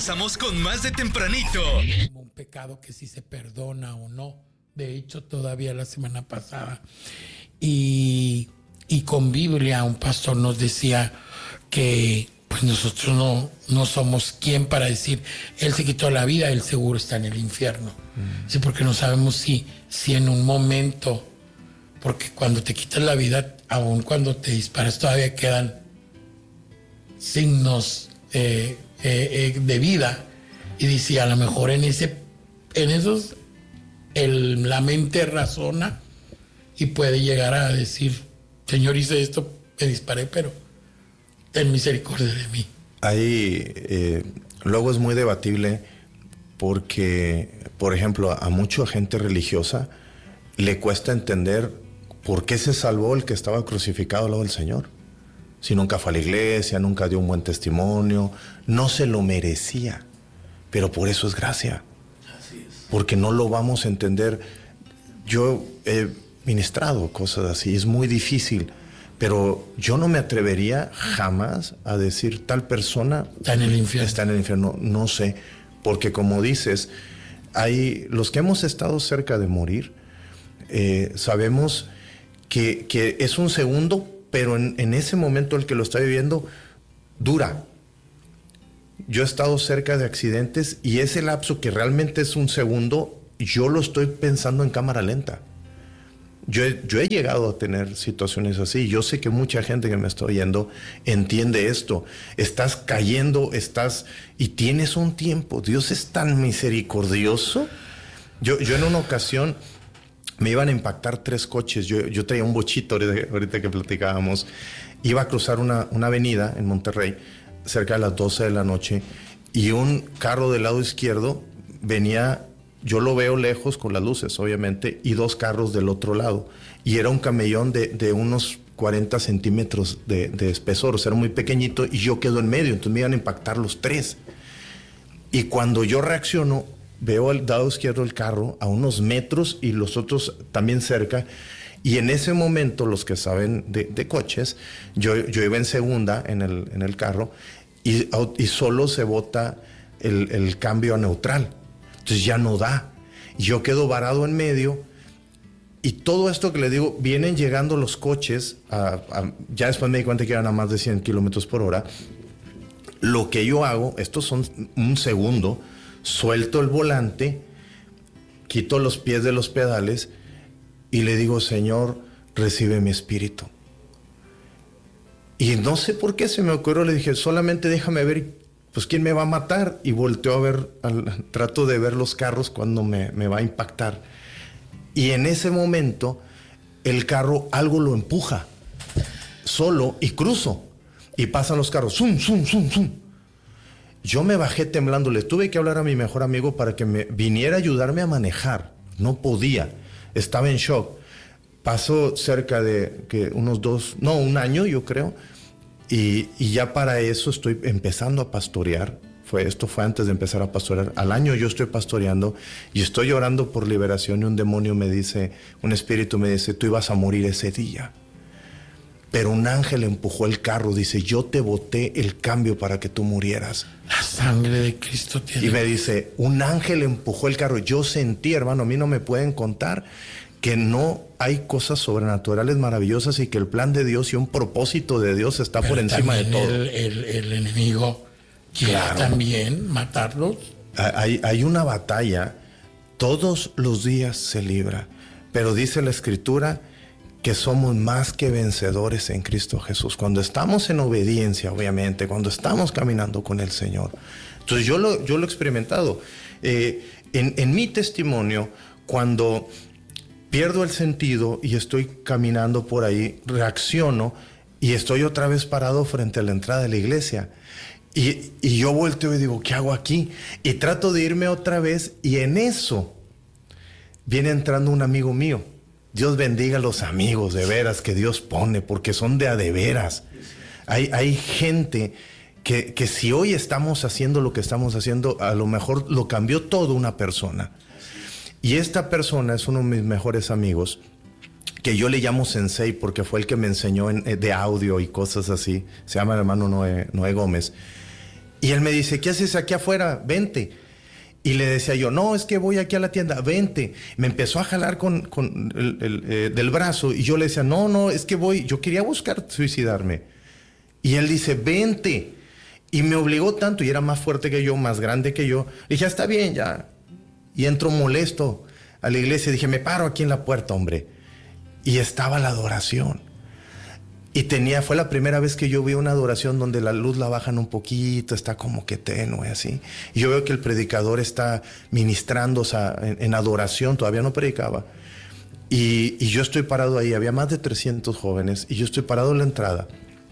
regresamos con más de Tempranito. Un pecado que si se perdona o no. De hecho, todavía la semana pasada. Y con Biblia, un pastor nos decía que pues nosotros no somos quien para decir, él se quitó la vida, él seguro está en el infierno. Sí, porque no sabemos si en un momento, porque cuando te quitas la vida, aun cuando te disparas, todavía quedan signos de vida. Y dice, a lo mejor en esos la mente razona y puede llegar a decir, Señor, hice esto, me disparé, pero ten misericordia de mí. Ahí luego es muy debatible porque, por ejemplo, a mucha gente religiosa le cuesta entender por qué se salvó el que estaba crucificado al lado del Señor. Si nunca fue a la iglesia, nunca dio un buen testimonio, no se lo merecía, pero por eso es gracia. Así es. Porque no lo vamos a entender. Yo he ministrado cosas así, es muy difícil, pero yo no me atrevería jamás a decir tal persona está en el infierno. Está en el infierno, no sé, porque como dices, hay los que hemos estado cerca de morir, sabemos que es un segundo, pero en ese momento el que lo está viviendo dura. Yo he estado cerca de accidentes y ese lapso que realmente es un segundo, yo lo estoy pensando en cámara lenta. Yo he llegado a tener situaciones así. Yo sé que mucha gente que me está oyendo entiende esto. Estás cayendo, y tienes un tiempo. Dios es tan misericordioso. Yo en una ocasión me iban a impactar 3 coches. Yo traía un bochito ahorita que platicábamos. Iba a cruzar una avenida en Monterrey cerca de las 12 de la noche y un carro del lado izquierdo venía. Yo lo veo lejos con las luces, obviamente, y 2 carros del otro lado. Y era un camellón de unos 40 centímetros de espesor, o sea, era muy pequeñito, y yo quedo en medio, entonces me iban a impactar los 3. Y cuando yo reacciono, veo al lado izquierdo el carro a unos metros y los otros también cerca. Y en ese momento, los que saben de coches, yo iba en segunda en el carro y solo se bota el cambio a neutral. Entonces ya no da. Yo quedo varado en medio y todo esto que le digo, vienen llegando los coches, ya después me di cuenta que eran a más de 100 kilómetros por hora. Lo que yo hago, estos son un segundo, suelto el volante, quito los pies de los pedales y le digo, Señor, recibe mi espíritu. Y no sé por qué se me ocurrió, le dije, solamente déjame ver pues ¿quién me va a matar? Y volteo a ver, trato de ver los carros cuando me va a impactar. Y en ese momento, el carro, algo lo empuja, solo, y cruzo. Y pasan los carros, zum, zum, zum, zum. Yo me bajé temblando, le tuve que hablar a mi mejor amigo para que me viniera a ayudarme a manejar. No podía, estaba en shock. Pasó cerca de un año yo creo. Y ya para eso estoy empezando a pastorear. Esto fue antes de empezar a pastorear. Al año yo estoy pastoreando y estoy orando por liberación y un demonio me dice, un espíritu me dice, tú ibas a morir ese día. Pero un ángel empujó el carro, dice, yo te boté el cambio para que tú murieras. La sangre de Cristo tiene. Y me dice, un ángel empujó el carro. Yo sentí, hermano, a mí no me pueden contar que no hay cosas sobrenaturales maravillosas y que el plan de Dios y un propósito de Dios está por encima de todo. El enemigo quiere también matarlos. Hay una batalla, todos los días se libra, pero dice la Escritura que somos más que vencedores en Cristo Jesús. Cuando estamos en obediencia, obviamente, cuando estamos caminando con el Señor. Entonces yo lo he experimentado. En mi testimonio, cuando pierdo el sentido y estoy caminando por ahí, reacciono y estoy otra vez parado frente a la entrada de la iglesia. Y yo volteo y digo, ¿qué hago aquí? Y trato de irme otra vez y en eso viene entrando un amigo mío. Dios bendiga a los amigos de veras que Dios pone, porque son de a de veras. Hay gente que si hoy estamos haciendo lo que estamos haciendo, a lo mejor lo cambió todo una persona. Y esta persona es uno de mis mejores amigos, que yo le llamo Sensei porque fue el que me enseñó de audio y cosas así. Se llama el hermano Noé Gómez. Y él me dice, ¿qué haces aquí afuera? Vente. Y le decía yo, no, es que voy aquí a la tienda, vente. Me empezó a jalar del brazo y yo le decía, no, es que voy, yo quería buscar suicidarme. Y él dice, vente. Y me obligó tanto, y era más fuerte que yo, más grande que yo. Le dije, está bien, ya. Y entro molesto a la iglesia. Dije, me paro aquí en la puerta, hombre. Y estaba la adoración. Y fue la primera vez que yo vi una adoración donde la luz la bajan un poquito, está como que tenue, así. Y yo veo que el predicador está ministrando, o sea, en adoración, todavía no predicaba. Y yo estoy parado ahí, había más de 300 jóvenes, y yo estoy parado en la entrada.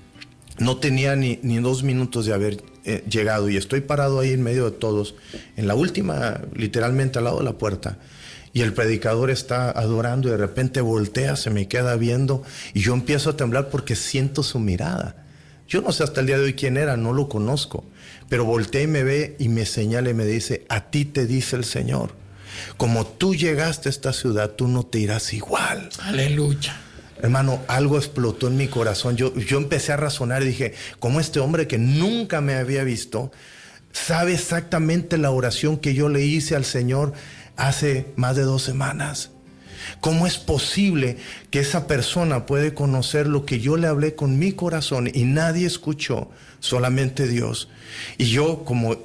No tenía ni 2 minutos de haber llegado, y estoy parado ahí en medio de todos, en la última, literalmente al lado de la puerta. Y el predicador está adorando y de repente voltea, se me queda viendo y yo empiezo a temblar porque siento su mirada. Yo no sé hasta el día de hoy quién era, no lo conozco, pero voltea y me ve y me señala y me dice, a ti te dice el Señor, como tú llegaste a esta ciudad, tú no te irás igual. Aleluya. Hermano, algo explotó en mi corazón. Yo empecé a razonar y dije, ¿cómo este hombre que nunca me había visto sabe exactamente la oración que yo le hice al Señor hace más de 2 semanas? ¿Cómo es posible que esa persona puede conocer lo que yo le hablé con mi corazón y nadie escuchó, solamente Dios? Y yo,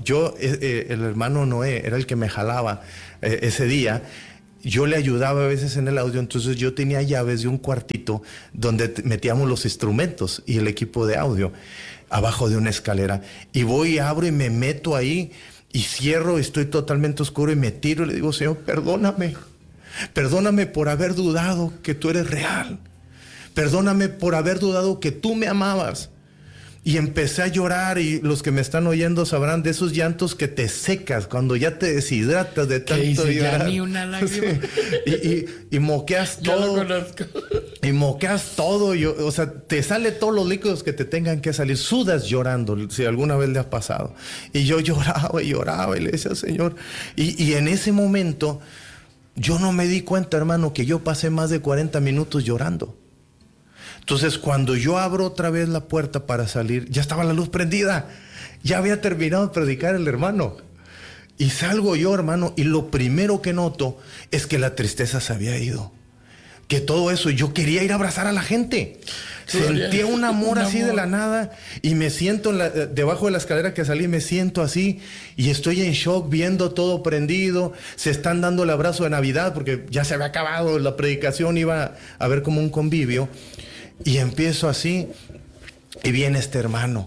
el hermano Noé era el que me jalaba ese día, yo le ayudaba a veces en el audio, entonces yo tenía llaves de un cuartito donde metíamos los instrumentos y el equipo de audio abajo de una escalera. Y voy, abro y me meto ahí y cierro, estoy totalmente oscuro y me tiro y le digo, Señor, perdóname. Perdóname por haber dudado que tú eres real. Perdóname por haber dudado que tú me amabas. Y empecé a llorar, y los que me están oyendo sabrán de esos llantos que te secas cuando ya te deshidratas de tanto llorar. Ya ni una lágrima. Sí. Y moqueas todo. Yo lo conozco. Y moqueas todo. O sea, te sale todos los líquidos que te tengan que salir. Sudas llorando, si alguna vez le ha pasado. Y yo lloraba y le decía, Señor. Y en ese momento, yo no me di cuenta, hermano, que yo pasé más de 40 minutos llorando. Entonces, cuando yo abro otra vez la puerta para salir, ya estaba la luz prendida. Ya había terminado de predicar el hermano. Y salgo yo, hermano, y lo primero que noto es que la tristeza se había ido. Que todo eso, yo quería ir a abrazar a la gente. Sentía un amor así de la nada, y me siento debajo de la escalera que salí, me siento así, y estoy en shock viendo todo prendido. Se están dando el abrazo de Navidad, porque ya se había acabado la predicación, iba a haber como un convivio. Y empiezo así, y viene este hermano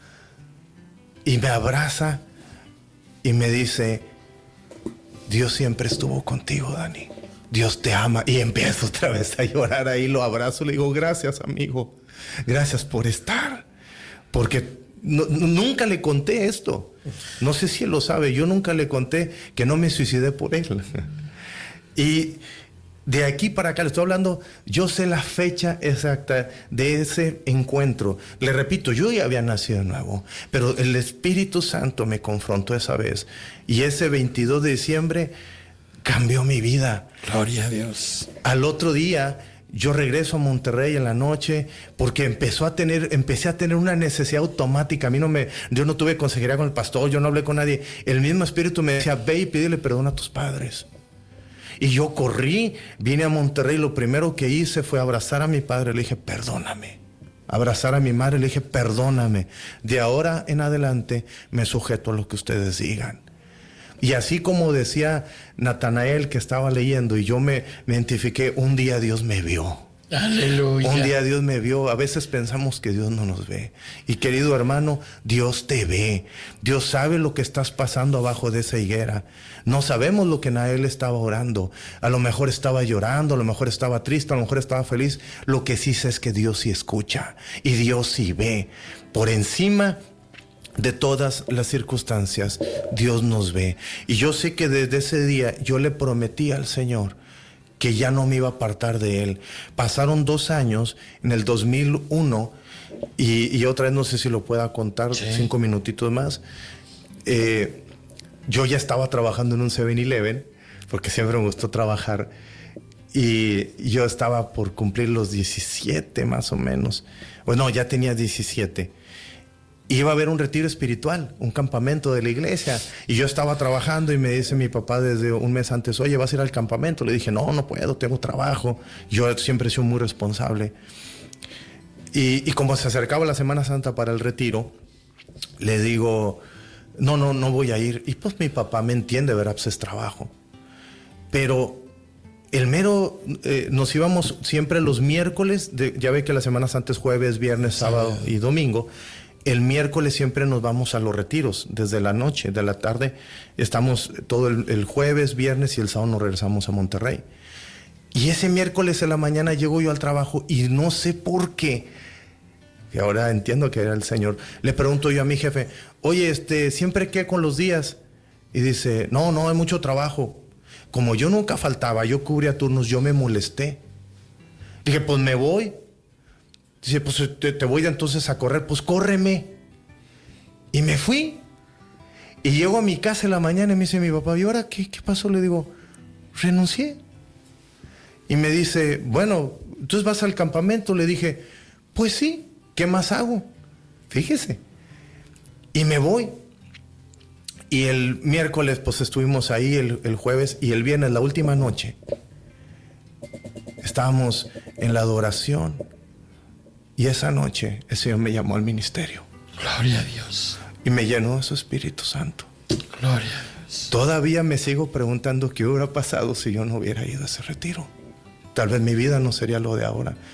y me abraza y me dice, Dios siempre estuvo contigo, Dani. Dios te ama. Y empiezo otra vez a llorar ahí, lo abrazo, le digo, gracias, amigo, gracias por estar. Porque nunca le conté esto. No sé si él lo sabe, yo nunca le conté que no me suicidé por él. Y de aquí para acá, le estoy hablando, yo sé la fecha exacta de ese encuentro. Le repito, yo ya había nacido de nuevo, pero el Espíritu Santo me confrontó esa vez. Y ese 22 de diciembre cambió mi vida. Gloria a Dios. Al otro día, yo regreso a Monterrey en la noche porque empecé a tener una necesidad automática. Yo no tuve consejería con el pastor, yo no hablé con nadie. El mismo Espíritu me decía, ve y pídele perdón a tus padres. Y yo corrí, vine a Monterrey, lo primero que hice fue abrazar a mi padre, le dije, perdóname. Abrazar a mi madre, le dije, perdóname. De ahora en adelante me sujeto a lo que ustedes digan. Y así como decía Natanael que estaba leyendo, y yo me identifiqué, un día Dios me vio. Aleluya. Un día Dios me vio. A veces pensamos que Dios no nos ve. Y querido hermano, Dios te ve. Dios sabe lo que estás pasando abajo de esa higuera. No sabemos lo que Nael estaba orando. A lo mejor estaba llorando, a lo mejor estaba triste, a lo mejor estaba feliz. Lo que sí sé es que Dios sí escucha y Dios sí ve. Por encima de todas las circunstancias, Dios nos ve. Y yo sé que desde ese día yo le prometí al Señor que ya no me iba a apartar de Él. Pasaron 2 años, en el 2001, y otra vez no sé si lo pueda contar, sí. 5 minutitos más. Yo ya estaba trabajando en un 7-Eleven, porque siempre me gustó trabajar, y yo estaba por cumplir los 17 más o menos. Bueno, ya tenía 17. iba a haber un retiro espiritual, un campamento de la iglesia. Y yo estaba trabajando y me dice mi papá desde un mes antes, oye, ¿vas a ir al campamento? Le dije, no puedo, tengo trabajo. Yo siempre he sido muy responsable. Y como se acercaba la Semana Santa para el retiro, le digo, no voy a ir. Y pues mi papá me entiende, ¿verdad? Pues es trabajo. Pero nos íbamos siempre los miércoles, ya ve que la Semana Santa es jueves, viernes, sábado y domingo. El miércoles siempre nos vamos a los retiros, desde la noche, de la tarde. Estamos todo el jueves, viernes y el sábado nos regresamos a Monterrey. Y ese miércoles en la mañana llego yo al trabajo y no sé por qué, que ahora entiendo que era el Señor, le pregunto yo a mi jefe, oye, ¿siempre qué con los días? Y dice, no, hay mucho trabajo. Como yo nunca faltaba, yo cubría turnos, yo me molesté. Dije, pues me voy. Dice, pues te voy entonces a correr. Pues córreme. Y me fui. Y llego a mi casa en la mañana y me dice mi papá, ¿y ahora qué pasó? Le digo, renuncié. Y me dice, bueno, ¿entonces vas al campamento? Le dije, pues sí, ¿qué más hago? Fíjese. Y me voy. Y el miércoles pues estuvimos ahí, el jueves y el viernes, la última noche. Estábamos en la adoración. Y esa noche el Señor me llamó al ministerio. Gloria a Dios. Y me llenó de su Espíritu Santo. Gloria a Dios. Todavía me sigo preguntando qué hubiera pasado si yo no hubiera ido a ese retiro. Tal vez mi vida no sería lo de ahora.